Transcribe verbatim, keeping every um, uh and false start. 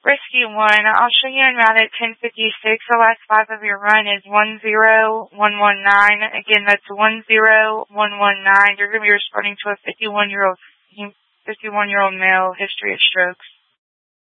Rescue one, I'll show you en route at ten fifty-six. The last five of your run is one zero one one nine. Again, that's one zero one one nine. You're going to be responding to a fifty-one-year-old fifty-one-year-old male, history of strokes.